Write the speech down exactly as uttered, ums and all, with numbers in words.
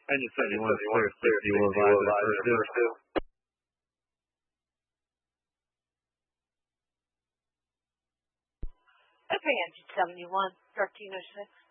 Engine seventy-one, clear sixty, will advise at first two. Okay, engine seventy-one, thirteen oh six.